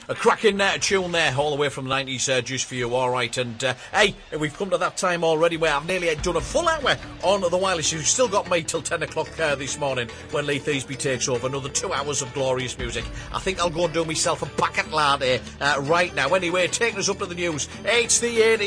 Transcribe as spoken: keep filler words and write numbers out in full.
A cracking uh, tune there, all the way from the nineties, uh, just for you, all right. And, uh, hey, we've come to that time already where I've nearly done a full hour on the wireless. You've still got me till ten o'clock uh, this morning when Lee Thiesby takes over. Another two hours of glorious music. I think I'll go and do myself a packet latte uh, right now. Anyway, taking us up to the news. It's the eighties.